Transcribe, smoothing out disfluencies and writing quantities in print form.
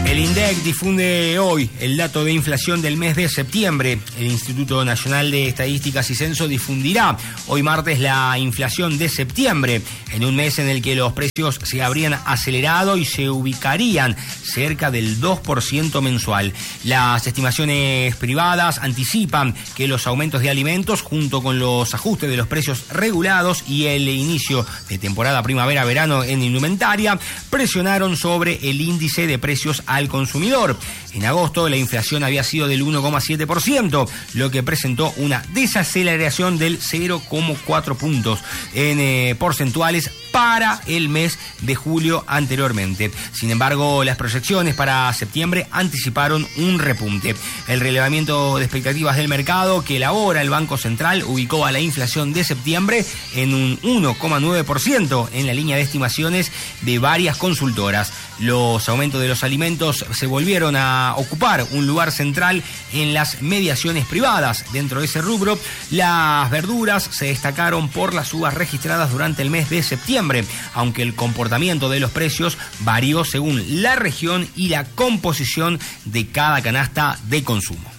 El INDEC difunde hoy el dato de inflación del mes de septiembre. El Instituto Nacional de Estadísticas y Censo difundirá hoy martes la inflación de septiembre, en un mes en el que los precios se habrían acelerado y se ubicarían cerca del 2% mensual. Las estimaciones privadas anticipan que los aumentos de alimentos, junto con los ajustes de los precios regulados y el inicio de temporada primavera-verano en indumentaria, presionaron sobre el índice de precios al consumidor. En agosto la inflación había sido del 1,7%, lo que presentó una desaceleración del 0,4 puntos en porcentuales para el mes de julio anteriormente. Sin embargo, las proyecciones para septiembre anticiparon un repunte. El relevamiento de expectativas del mercado que elabora el Banco Central ubicó a la inflación de septiembre en un 1,9% en la línea de estimaciones de varias consultoras. Los aumentos de los alimentos se volvieron a ocupar un lugar central en las mediaciones privadas. Dentro de ese rubro, las verduras se destacaron por las subas registradas durante el mes de septiembre, aunque el comportamiento de los precios varió según la región y la composición de cada canasta de consumo.